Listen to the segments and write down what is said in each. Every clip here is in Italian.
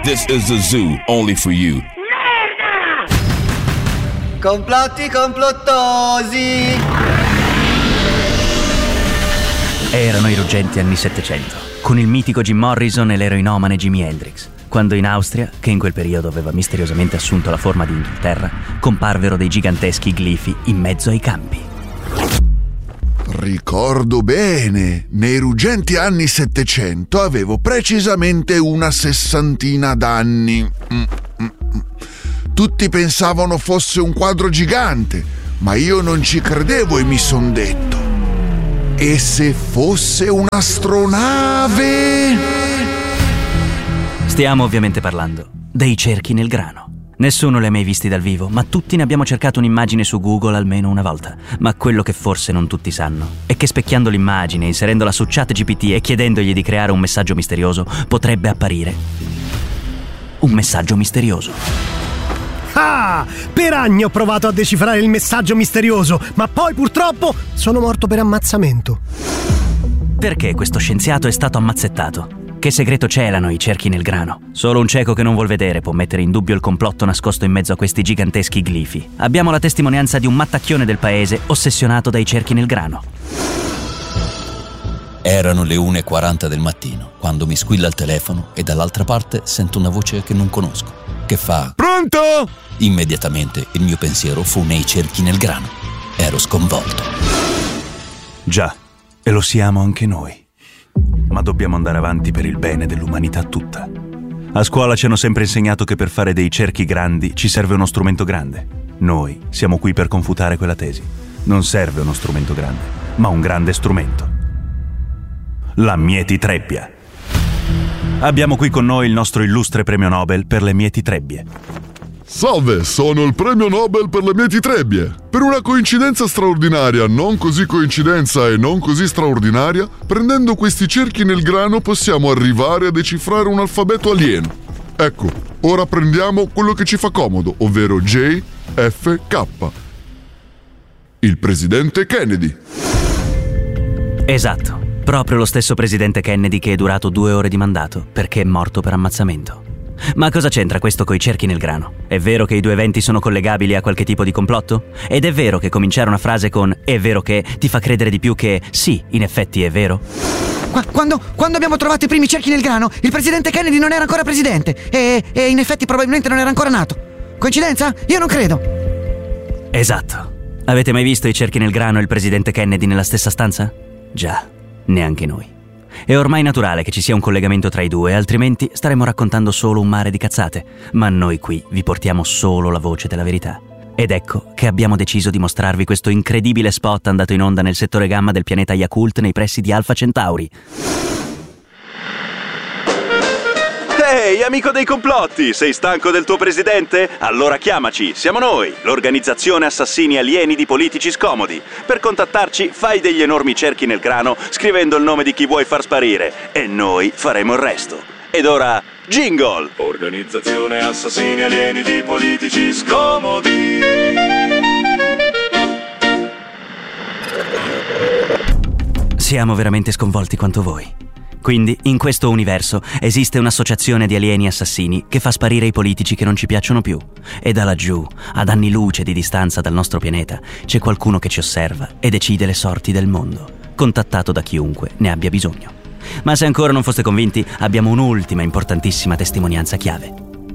This is the zoo, only for you. Complotti complottosi. Erano i ruggenti anni 700, con il mitico Jim Morrison e l'eroinomane Jimi Hendrix, quando in Austria, che in quel periodo aveva misteriosamente assunto la forma di Inghilterra, comparvero dei giganteschi glifi in mezzo ai campi. Ricordo bene, nei ruggenti anni 700 avevo precisamente una 60 d'anni. Tutti pensavano fosse un quadro gigante, ma io non ci credevo e mi son detto: e se fosse un'astronave? Stiamo ovviamente parlando dei cerchi nel grano. Nessuno li ha mai visti dal vivo, ma tutti ne abbiamo cercato un'immagine su Google almeno una volta. Ma quello che forse non tutti sanno è che specchiando l'immagine, inserendola su ChatGPT e chiedendogli di creare un messaggio misterioso, potrebbe apparire un messaggio misterioso. Ah! Per anni ho provato a decifrare il messaggio misterioso, ma poi purtroppo sono morto per ammazzamento. Perché questo scienziato è stato ammazzettato? Che segreto celano i cerchi nel grano? Solo un cieco che non vuol vedere può mettere in dubbio il complotto nascosto in mezzo a questi giganteschi glifi. Abbiamo la testimonianza di un mattacchione del paese ossessionato dai cerchi nel grano. Erano le 1:40 del mattino, quando mi squilla il telefono e dall'altra parte sento una voce che non conosco, che fa: Pronto? Immediatamente il mio pensiero fu nei cerchi nel grano. Ero sconvolto. Già, e lo siamo anche noi. Ma dobbiamo andare avanti per il bene dell'umanità tutta. A scuola ci hanno sempre insegnato che per fare dei cerchi grandi ci serve uno strumento grande. Noi siamo qui per confutare quella tesi. Non serve uno strumento grande, ma un grande strumento. La mietitrebbia. Abbiamo qui con noi il nostro illustre premio Nobel per le mietitrebbie. Salve, sono il premio Nobel per le mietitrebbie. Per una coincidenza straordinaria, non così coincidenza e non così straordinaria, prendendo questi cerchi nel grano possiamo arrivare a decifrare un alfabeto alieno. Ecco, ora prendiamo quello che ci fa comodo, ovvero JFK. Il presidente Kennedy. Esatto, proprio lo stesso presidente Kennedy che è durato 2 ore di mandato perché è morto per ammazzamento. Ma cosa c'entra questo coi cerchi nel grano? È vero che i due eventi sono collegabili a qualche tipo di complotto? Ed è vero che cominciare una frase con "è vero che" ti fa credere di più che sì, in effetti è vero? Quando abbiamo trovato i primi cerchi nel grano, il presidente Kennedy non era ancora presidente e in effetti probabilmente non era ancora nato. Coincidenza? Io non credo. Esatto. Avete mai visto i cerchi nel grano e il presidente Kennedy nella stessa stanza? Già, neanche noi. È ormai naturale che ci sia un collegamento tra i due, altrimenti staremmo raccontando solo un mare di cazzate. Ma noi qui vi portiamo solo la voce della verità. Ed ecco che abbiamo deciso di mostrarvi questo incredibile spot andato in onda nel settore gamma del pianeta Yakult nei pressi di Alpha Centauri. Ehi, amico dei complotti, sei stanco del tuo presidente? Allora chiamaci, siamo noi, l'organizzazione assassini alieni di politici scomodi. Per contattarci fai degli enormi cerchi nel grano scrivendo il nome di chi vuoi far sparire e noi faremo il resto. Ed ora, jingle! Organizzazione assassini alieni di politici scomodi. Siamo veramente sconvolti quanto voi. Quindi, in questo universo, esiste un'associazione di alieni assassini che fa sparire i politici che non ci piacciono più. E da laggiù, ad anni luce di distanza dal nostro pianeta, c'è qualcuno che ci osserva e decide le sorti del mondo, contattato da chiunque ne abbia bisogno. Ma se ancora non foste convinti, abbiamo un'ultima importantissima testimonianza chiave.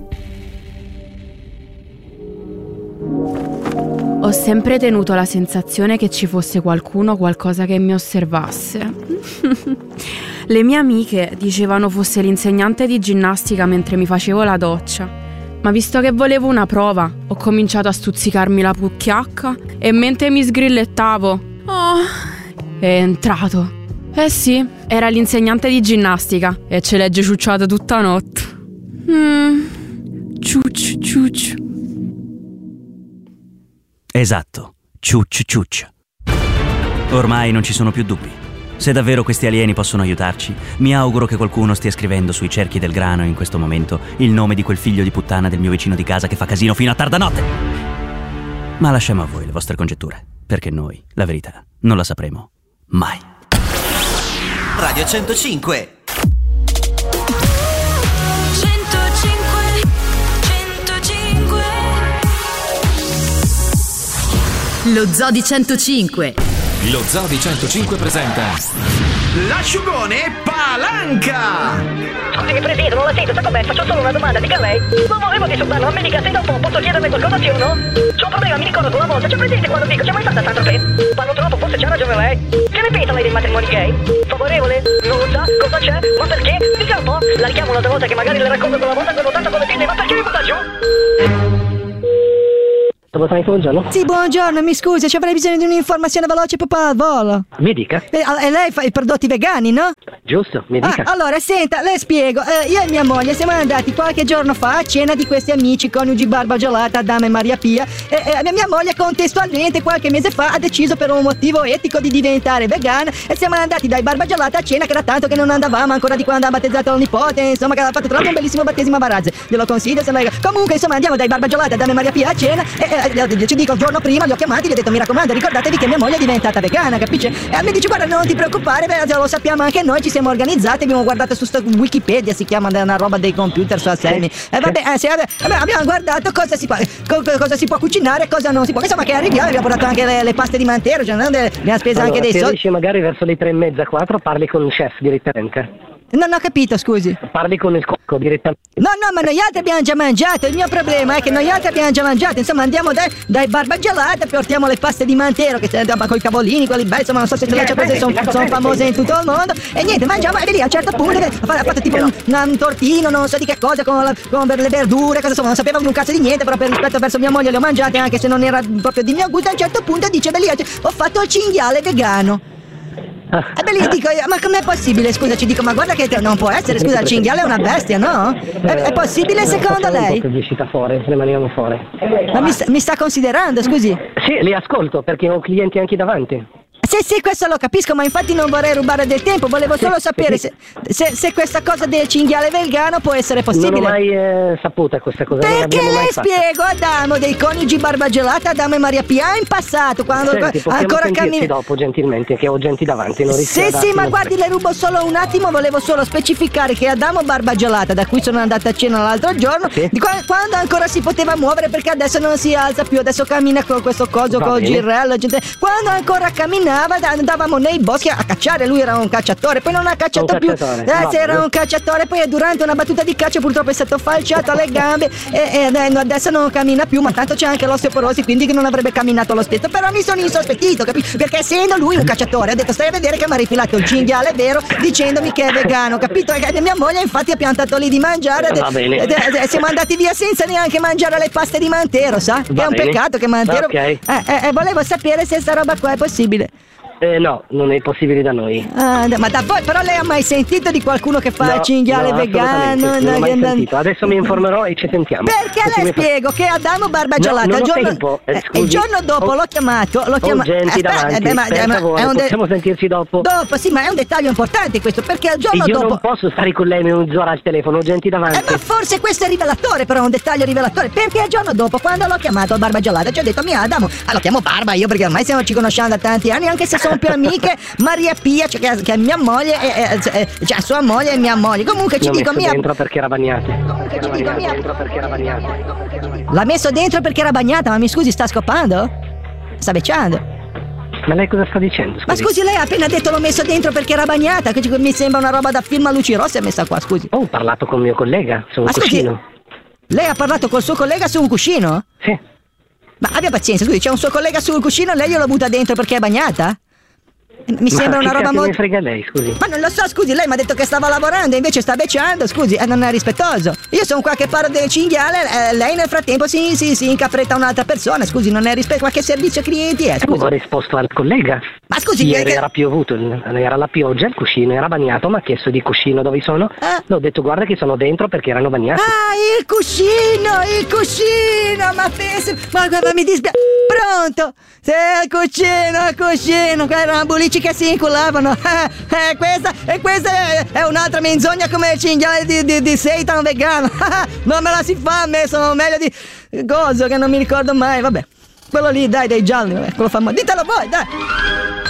Ho sempre tenuto la sensazione che ci fosse qualcuno o qualcosa che mi osservasse. Le mie amiche dicevano fosse l'insegnante di ginnastica mentre mi facevo la doccia. Ma visto che volevo una prova, ho cominciato a stuzzicarmi la pucchiacca e mentre mi sgrillettavo, è entrato. Eh sì, era l'insegnante di ginnastica e ce l'è ciucciata tutta notte. Ciuccio. Esatto, ciuccio. Ormai non ci sono più dubbi. Se davvero questi alieni possono aiutarci, mi auguro che qualcuno stia scrivendo sui cerchi del grano in questo momento il nome di quel figlio di puttana del mio vicino di casa che fa casino fino a tarda notte. Ma lasciamo a voi le vostre congetture, perché noi, la verità, non la sapremo mai. Radio 105. 105. Lo Zoo di 105. Lo Zoo di 105 presenta l'asciugone Palanca. Scusi, Presidente, non la sento, sa com'è? Faccio solo una domanda, dica lei. Non volevo disturbarlo, ma mi dica se dopo posso chiederle qualcosa, sì o no? C'ho un problema, mi ricordo una volta, c'è presente quando dico, c'è mai stata tanto tempo? Parlo troppo, forse c'ha ragione lei. Che ne pensa lei dei matrimoni gay? Favorevole? Non lo sa? Cosa c'è? Ma perché? Dica un po'. La richiamo un'altra volta che magari le racconto quella volta che ho votato con le pinne, ma perché mi butta giù? Buongiorno. Sì, buongiorno, mi scusi, ci avrei bisogno di un'informazione veloce proprio al volo. Mi dica. E lei fa i prodotti vegani, no? Giusto, mi dica. Allora, senta, le spiego. Io e mia moglie siamo andati qualche giorno fa a cena di questi amici coniugi Barba Gelata, Adamo e Maria Pia. E mia moglie contestualmente qualche mese fa ha deciso per un motivo etico di diventare vegana. E siamo andati dai Barba Gelata a cena, che era tanto che non andavamo ancora di quando ha battezzato il nipote. Insomma, che aveva fatto tra l'altro un bellissimo battesimo a Varazze. Glielo consiglio, se lei... Comunque, insomma, andiamo dai Barba Gelata, Adamo e Maria Pia a cena. Ci dico, il giorno prima li ho chiamati, gli ho detto: mi raccomando, ricordatevi che mia moglie è diventata vegana, capisce? E mi dice: guarda, non ti preoccupare, lo sappiamo anche noi, ci siamo organizzati, abbiamo guardato su Wikipedia, si chiama una roba dei computer su Assemi. Abbiamo guardato cosa si può cucinare e cosa non si può. Insomma, che arriviamo, abbiamo portato anche le paste di Mantero, cioè abbiamo speso anche dei soldi. Se magari verso le 3:30, 4 parli con il chef direttamente. Non ho capito, scusi. Parli con il cocco direttamente. No, ma noi altri abbiamo già mangiato. Il mio problema è che noi altri abbiamo già mangiato. Insomma, andiamo dai Barba Gelata, portiamo le paste di Mantero, che con i cavolini, quelli belli, insomma, non so se te le c'è prese, sono famose in tutto il mondo. E niente, mangiamo, e lì a un certo punto ha fatto tipo un tortino, non so di che cosa, con le verdure, cosa, insomma, non sapeva un cazzo di niente, però per rispetto verso mia moglie le ho mangiate, anche se non era proprio di mio gusto. A un certo punto dice: ho fatto il cinghiale vegano. E beh, gli dico: ma com'è possibile? Scusa, ci dico: ma guarda che non può essere, scusa, il cinghiale è una bestia, no? È possibile secondo lei? È uscita fuori, rimaniamo fuori. Ma mi sta considerando, scusi? Sì, li ascolto perché ho clienti anche davanti. Sì, questo lo capisco, ma infatti non vorrei rubare del tempo, volevo solo sapere se questa cosa del cinghiale vegano può essere possibile. Non ho mai saputo questa cosa. Perché le spiego, Adamo, dei coniugi Barba Gelata, Adamo e Maria Pia, in passato, quando ancora camminavo dopo gentilmente, che ho gente davanti, non rischio. Sì, ma guardi, le rubo solo un attimo, volevo solo specificare che Adamo Barba Gelata, da cui sono andata a cena l'altro giorno, quando ancora si poteva muovere, perché adesso non si alza più, adesso cammina con questo coso, con il girello, quando ancora camminava andavamo nei boschi a cacciare, lui era un cacciatore, poi non ha cacciato più, era un cacciatore, poi durante una battuta di caccia purtroppo è stato falciato alle gambe e adesso non cammina più, ma tanto c'è anche l'osteoporosi, quindi che non avrebbe camminato lo stesso, però mi sono insospettito, capito? Perché essendo lui un cacciatore ha detto: stai a vedere che mi ha rifilato il cinghiale vero, dicendomi che è vegano, capito? E mia moglie infatti ha piantato lì di mangiare, siamo andati via senza neanche mangiare le paste di Mantero, sa? Che è un peccato che Mantero. Volevo sapere se sta roba qua è possibile. No, non è possibile da noi. Ma da voi, però lei ha mai sentito di qualcuno che fa il cinghiale vegano? Non ho mai sentito. Adesso mi informerò e ci sentiamo. Perché le spiego che Adamo Barba Gelata il giorno dopo l'ho chiamato. Gente davanti, per favore, possiamo sentirci dopo? Dopo, sì, ma è un dettaglio importante questo, perché il giorno dopo... Io non posso stare con lei mezz'ora al telefono, ho gente davanti. Ma forse questo è rivelatore, però è un dettaglio rivelatore, perché il giorno dopo, quando l'ho chiamato Barba Gelata, ci ho detto: mia Adamo, lo chiamo Barba io perché ormai ci conosciamo da tanti anni, anche se sono più amiche, Maria Pia, cioè, che è mia moglie, cioè sua moglie e mia moglie. Comunque ci dico mia. L'ha messo dentro perché era bagnata. L'ha messo dentro perché era bagnata, ma mi scusi, sta scopando? Sta becciando? Ma lei cosa sta dicendo? Scusi. Ma scusi, lei ha appena detto l'ho messo dentro perché era bagnata, che mi sembra una roba da film a luci rosse messa qua, scusi. Ho parlato con mio collega su un cuscino. Lei ha parlato col suo collega su un cuscino? Sì. Ma abbia pazienza, scusi, c'è un suo collega sul cuscino e lei glielo butta dentro perché è bagnata? Mi sembra una roba molto... Ma frega lei, scusi? Ma non lo so, scusi, lei mi ha detto che stava lavorando e invece sta becciando, scusi, non è rispettoso. Io sono qua che parlo del cinghiale, lei nel frattempo si incapretta un'altra persona, scusi, non è rispetto, ma che servizio clienti è, scusi? Ho risposto al collega. Ma scusi, ieri era piovuto, era la pioggia, il cuscino era bagnato, mi ha chiesto di cuscino dove sono. L'ho detto: guarda che sono dentro perché erano bagnati. Il cuscino, ma pensi, ma guarda, mi dispiace. Pronto? Il cuscino, qua erano bulici che si inculavano. Questa è un'altra menzogna come il cinghiale di seitan vegano. Non me la si fa a me, sono meglio di coso che non mi ricordo mai, vabbè. Quello lì, dai, dei gialli, vabbè, quello famoso. Ditelo voi, dai.